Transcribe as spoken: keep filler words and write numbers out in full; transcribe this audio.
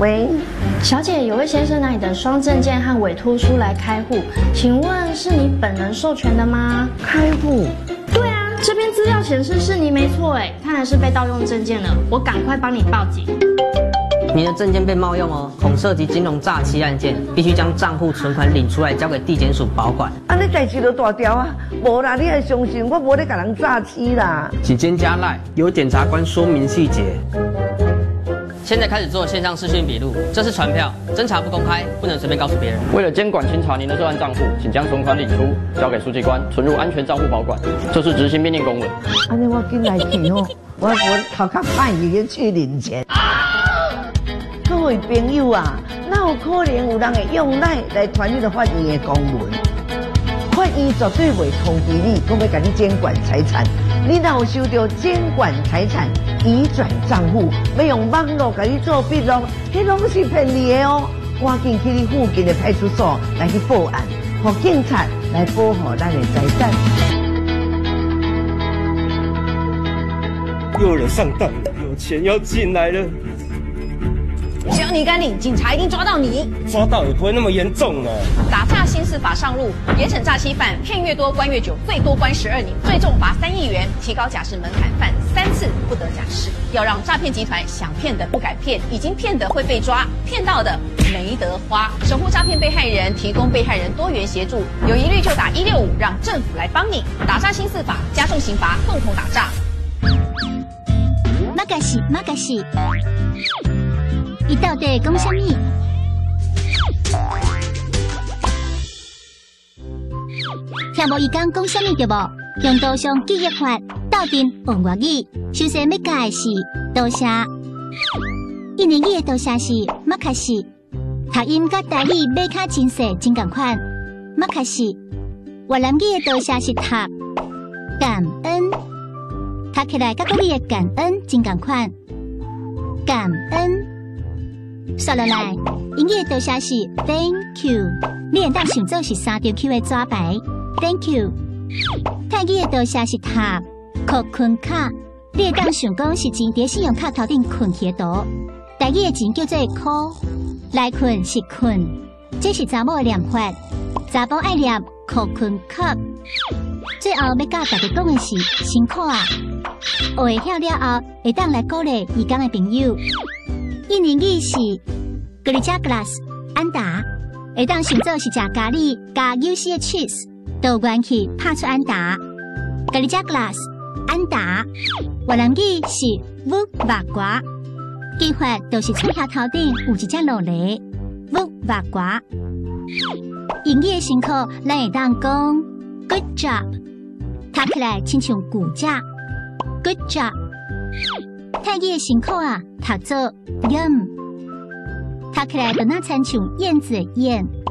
喂， 小姐，有位先生拿你的双证件和委托书来开户，请问是你本人授权的吗？ 开户？ 对啊，这边资料显示是你没错哎，看来是被盗用证件了，我赶快帮你报警。 你的证件被冒用哦，恐涉及金融诈欺案件，必须将账户存款领出来交给地检署保管。 啊，你代志都大条啊，无啦，你还相信我无咧甲人诈欺啦？ 请先加赖，由检察官说明细节。 现在开始做线上视讯笔录，这是传票，侦查不公开，不能随便告诉别人。 为了监管清查您的涉案账户，请将存款领出，交给书记官存入安全账户保管。这是执行命令公文。 安尼我紧来去哦，我我头壳歹去去领钱。各位朋友啊，哪有可能有人会用赖来传你的法院的公文？法院绝对袂通知你，讲要甲你监管财产。你若有收到监管财产移转账户，要用网络甲你做笔录，迄拢是骗你的哦！赶紧去你附近的派出所来去报案，让警察来保护咱的财产。 又有人上当了，有钱要进来了。 只要你敢领，警察一定抓到你。 抓到也不会那么严重呢。 打诈新司法上路，严惩诈欺犯，骗越多关越久，最多关十二年，最重罚三亿元，提高假释门槛，犯三次不得假释。要让诈骗集团想骗的不敢骗，已经骗的会被抓，骗到的没得花。守护诈骗被害人，提供被害人多元协助，有疑虑就打一六五，让政府来帮你。打诈新司法，加重刑罚，共同打诈。 马嘎西，马嘎西。伊到底讲啥物？听无伊讲讲啥物对无？用刀上记忆法，斗阵王外语。首先要教的是多谢，印尼语的多谢是马卡西，读音甲台语马卡真细真共款，马卡西。越南语的多谢是读感恩，读起来甲国语的感恩真共款，感恩。说落来，英语的多谢是 Thank you， 你会当想做是三条 Q 的纸牌 Thank you。泰语的多谢是塔扣困卡，你会当想讲是钱伫信用卡头顶困起的图。台语的钱叫做箍，来困是困，这是查某的念法，查甫爱念扣困卡。最后要教大家讲的是辛苦啊，学会晓了后，会当来鼓励义工的朋友。印尼语是 Gerija Glass 安达，会当想做是食咖喱加有丝的 cheese， 都愿去拍出安达。Gerija Glass 安达，越南语是 Vuk Vakwa， 记法就是嘴巴头顶有一只落雷 Vuk Vakwa。英语的辛苦，咱会当讲 Good job， 读起来亲像骨架 Good job。泰语的辛苦啊，读做 yum， 读起来就那亲像燕子的燕